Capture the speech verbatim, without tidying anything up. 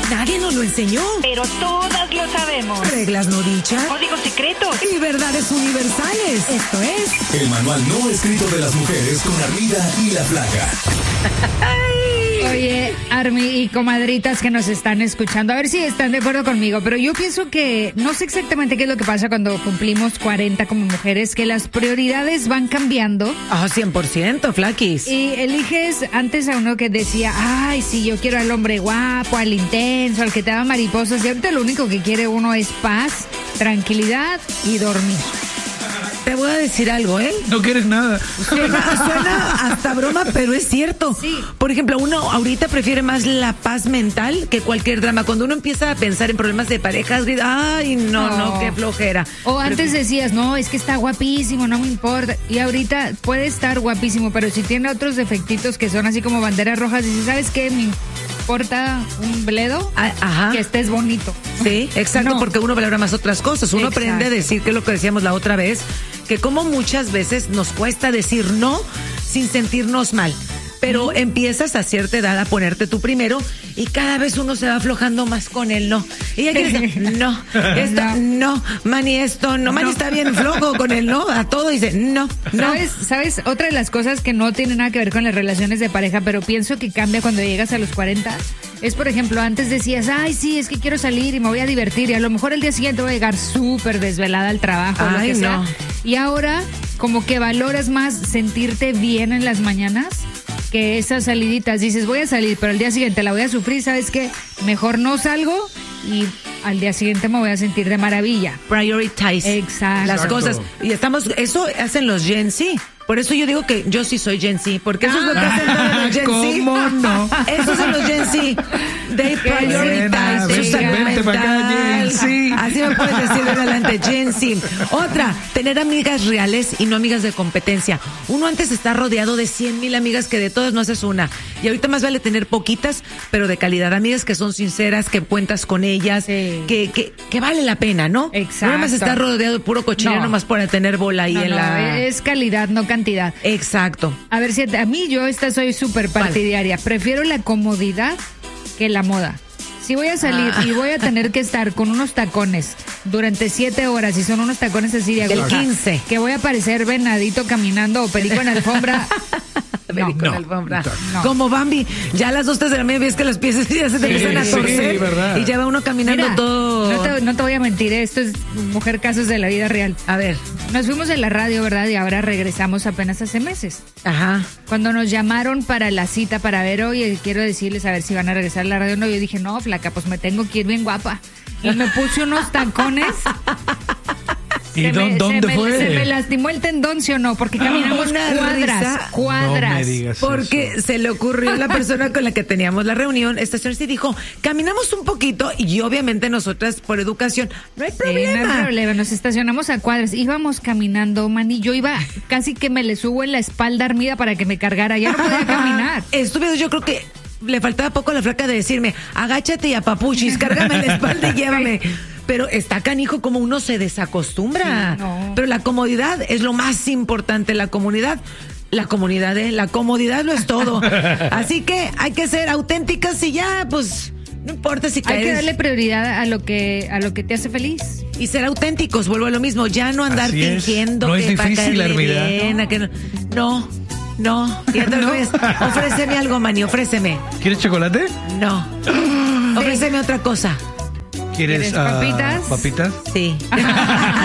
Nadie nos lo enseñó. Pero todas lo sabemos. Reglas no dichas. Códigos secretos. Y verdades universales. Esto es... El manual no escrito de las mujeres con Armida y la Flaca. Oye, Armi y comadritas que nos están escuchando, a ver si están de acuerdo conmigo, pero yo pienso que no sé exactamente qué es lo que pasa cuando cumplimos cuarenta como mujeres, que las prioridades van cambiando. Ah, cien por ciento, Flaquis. Y eliges antes a uno que decía, ay, sí, yo quiero al hombre guapo, al intenso, al que te da mariposas, y ahorita lo único que quiere uno es paz, tranquilidad y dormir. Te voy a decir algo, ¿eh? No quieres nada. Suena, suena hasta broma, pero es cierto. Sí. Por ejemplo, uno ahorita prefiere más la paz mental que cualquier drama. Cuando uno empieza a pensar en problemas de parejas, grita, ay, no, no, no, qué flojera. O antes Pero... decías, no, es que está guapísimo, no me importa. Y ahorita puede estar guapísimo, pero si tiene otros defectitos que son así como banderas rojas, dices, ¿sabes qué? Me importa un bledo Ah, ajá. que estés bonito. Sí, exacto, No. porque uno valora más otras cosas. Uno Exacto. aprende a decir, que es lo que decíamos la otra vez, que como muchas veces nos cuesta decir no sin sentirnos mal. Pero empiezas a cierta edad a ponerte tú primero y cada vez uno se va aflojando más con el no. Y ya que dice, no, esto, no, No. Mani, esto, no, Mani está bien flojo con el no, a todo dice, no, no. ¿Sabes? ¿Sabes? Otra de las cosas que no tiene nada que ver con las relaciones de pareja, pero pienso que cambia cuando llegas a los cuarenta, es, por ejemplo, antes decías, ay, sí, es que quiero salir y me voy a divertir, y a lo mejor el día siguiente voy a llegar súper desvelada al trabajo, o lo Ay, que sea. no. Y ahora, como que valoras más sentirte bien en las mañanas que esas saliditas. Dices, voy a salir, pero al día siguiente la voy a sufrir, ¿sabes qué? Mejor no salgo y al día siguiente me voy a sentir de maravilla. Prioritize Exacto. las cosas. Y estamos, eso hacen los Gen Z. Por eso yo digo que yo sí soy Gen Z, porque eso es lo que hacen todos los Gen Z. ¿Cómo no? Esos son los Gen Z. They prioritize buena, su vente, salud vente pa' acá, mental. Gen Z. Así me puedes decir de adelante, Gen Z. Otra, tener amigas reales y no amigas de competencia. Uno antes está rodeado de cien mil amigas que de todas no haces una. Y ahorita más vale tener poquitas, pero de calidad. Amigas que son sinceras, que cuentas con ellas, Sí. que, que, que vale la pena, ¿no? Exacto. No más estar rodeado de puro cochinero No. nomás para tener bola ahí No, en no, la... es calidad, no cantidad. Exacto. A ver, si a mí yo esta soy súper partidaria. Prefiero la comodidad que la moda. Si voy a salir Ah. y voy a tener que estar con unos tacones durante siete horas y son unos tacones así de Del aguja, quince. que voy a parecer venadito caminando o perico en alfombra. No, Con no. alfombra. No. Como Bambi, ya a las dos tres de la mañana ves que las piezas ya se te Sí, empiezan a sí, torcer verdad. y ya va uno caminando Mira, todo. no te, no te voy a mentir, esto es mujer casos de la vida real. A ver, Nos fuimos de la radio, ¿verdad? Y ahora regresamos apenas hace meses. ajá. Cuando nos llamaron para la cita para ver, oye, quiero decirles a ver si van a regresar a la radio. No, yo dije, no, flaca, pues me tengo que ir bien guapa. Y me puse unos tacones. ¿Y Se dó- me- dónde se me- fue? Se me lastimó el tendón, ¿sí o no? Porque caminamos Una cuadras, risa. cuadras. No me digas Porque eso. se le ocurrió a la persona con la que teníamos la reunión, estacionarse y dijo, caminamos un poquito y obviamente nosotras por educación, no hay Sí, problema. no hay problema, nos estacionamos a cuadras, íbamos caminando, man, y yo iba casi que me le subo en la espalda Armida para que me cargara, ya no podía caminar. Estuve, yo creo que le faltaba poco a la flaca de decirme, agáchate y apapuchis, cárgame en la espalda y llévame. Pero está canijo como uno se desacostumbra. Sí, no. Pero la comodidad es lo más importante, la comunidad. La comunidad, ¿eh? La comodidad lo es todo. Así que hay que ser auténticas y ya, pues, no importa si Hay que caes. darle prioridad a lo que a lo que te hace feliz. Y ser auténticos, vuelvo a lo mismo. Ya no andar Así es. fingiendo No que es para difícil, caerle Armida. bien, a que no. No, no. Y otra ¿No? vez, ofréceme algo, Manny, ofréceme. ¿Quieres chocolate? No. Ofréceme otra cosa. ¿Quieres ¿Quieres ah, papitas? papitas? Sí.